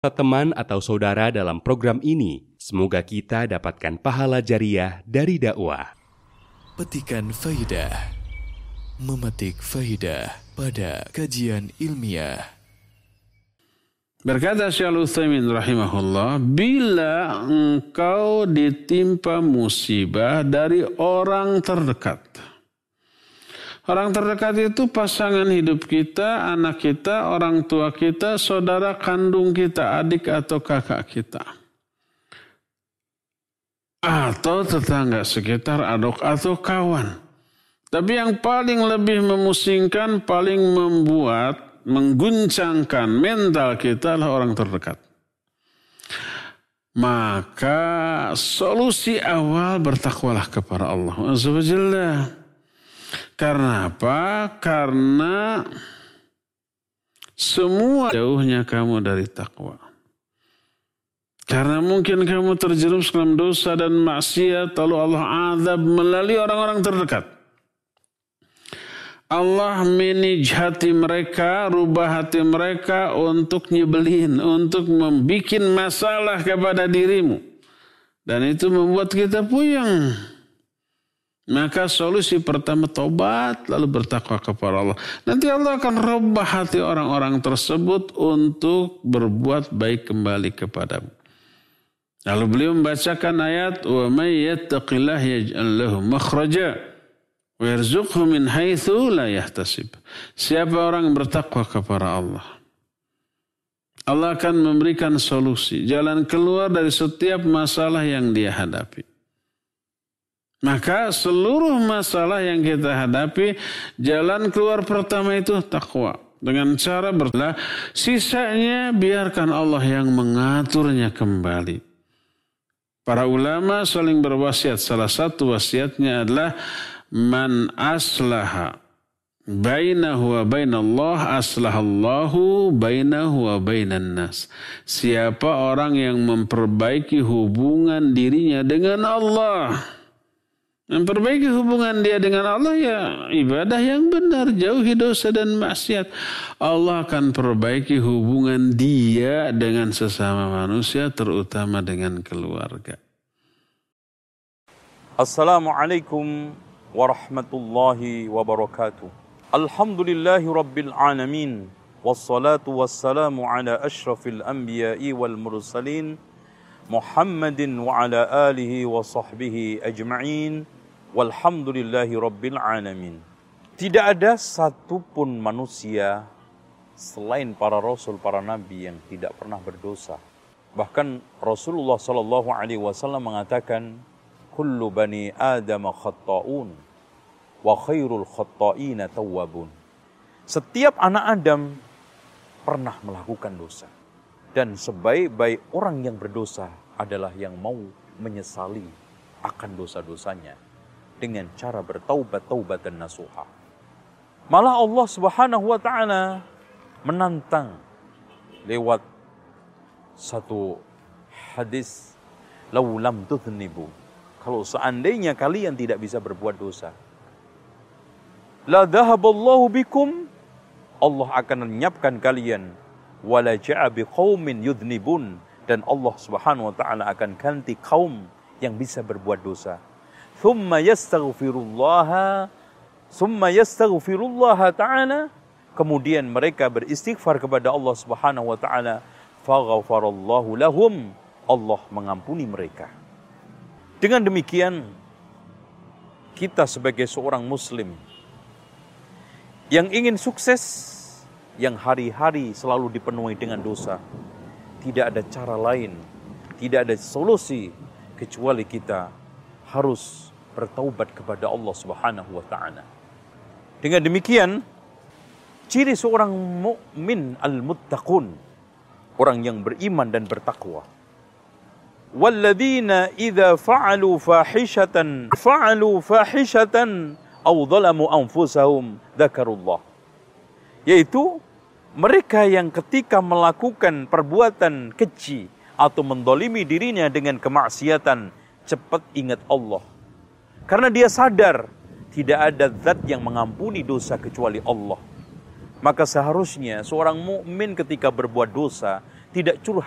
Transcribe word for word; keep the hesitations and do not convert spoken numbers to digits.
teman atau saudara dalam program ini. Semoga kita dapatkan pahala jariah dari dakwah. Petikan faidah, memetik faidah pada kajian ilmiah. Berkata Syekh Al-Utsaimin rahimahullah, bila engkau ditimpa musibah dari orang terdekat. Orang terdekat itu pasangan hidup kita, anak kita, orang tua kita, saudara kandung kita, adik atau kakak kita. Atau tetangga sekitar, adok atau kawan. Tapi yang paling lebih memusingkan, paling membuat, mengguncangkan mental kita adalah orang terdekat. Maka solusi awal bertakwalah kepada Allah Azza wa Jalla. Karena apa? Karena semua jauhnya kamu dari takwa. Karena mungkin kamu terjerumus dalam dosa dan maksiat, lalu Allah azab melalui orang-orang terdekat. Allah manage hati mereka, rubah hati mereka untuk nyebelin, untuk membuat masalah kepada dirimu. Dan itu membuat kita puyeng. Maka solusi pertama tobat, lalu bertakwa kepada Allah. Nanti Allah akan rubah hati orang-orang tersebut untuk berbuat baik kembali kepadamu. Lalu beliau membacakan ayat, wa may yattaqillah yaj'al lahu makhraja wa yarzuqhu min haitsu la yahtasib. Siapa orang yang bertakwa kepada Allah, Allah akan memberikan solusi, jalan keluar dari setiap masalah yang dia hadapi. Maka seluruh masalah yang kita hadapi, jalan keluar pertama itu takwa. Dengan cara berlah, sisanya biarkan Allah yang mengaturnya kembali. Para ulama saling berwasiat. Salah satu wasiatnya adalah man aslaha bainahu wa bainallah aslahallahu bainahu wa bainan nas. Siapa orang yang memperbaiki hubungan dirinya dengan Allah, memperbaiki hubungan dia dengan Allah, ya ibadah yang benar, jauhi dosa dan maksiat, Allah akan perbaiki hubungan dia dengan sesama manusia, terutama dengan keluarga. Assalamualaikum warahmatullahi wabarakatuh. Alhamdulillahi rabbil alamin. Wassalatu wassalamu ala ashrafil anbiya'i wal mursalin Muhammadin wa ala alihi wa sahbihi ajma'in. Walhamdulillahi rabbil alamin. Tidak ada satupun manusia selain para rasul, para nabi yang tidak pernah berdosa. Bahkan Rasulullah sallallahu alaihi wasallam mengatakan, kullu bani Adam khatta'un wa khairul khatta'ina tawwabun. Setiap anak Adam pernah melakukan dosa, dan sebaik-baik orang yang berdosa adalah yang mau menyesali akan dosa-dosanya dengan cara bertaubat, taubat dan nasuha. Malah Allah Subhanahu wa taala menantang lewat satu hadis, "Lau lam tudhnibu." Kalau seandainya kalian tidak bisa berbuat dosa, la dhahaballahu bikum, Allah akan menyiapkan kalian, wala ja'a biqaumin yudhnibun, dan Allah Subhanahu wa taala akan ganti kaum yang bisa berbuat dosa. Thumma yastaghfirullaha Thumma yastaghfirullaha ta'ala, kemudian mereka beristighfar kepada Allah Subhanahu wa taala, faghfarallahu lahum, Allah mengampuni mereka. Dengan demikian, kita sebagai seorang muslim yang ingin sukses, yang hari-hari selalu dipenuhi dengan dosa, tidak ada cara lain, tidak ada solusi kecuali kita harus bertaubat kepada Allah Subhanahu wa taala. Dengan demikian, ciri seorang mukmin al-muttaqun, orang yang beriman dan bertakwa. Walladzina idza fa'alu fahishatan fa'alu fahishatan aw dhalamu anfusahum dzakarullah. Yaitu mereka yang ketika melakukan perbuatan keji atau mendolimi dirinya dengan kemaksiatan, cepat ingat Allah. Karena dia sadar tidak ada zat yang mengampuni dosa kecuali Allah. Maka seharusnya seorang mukmin ketika berbuat dosa tidak curhat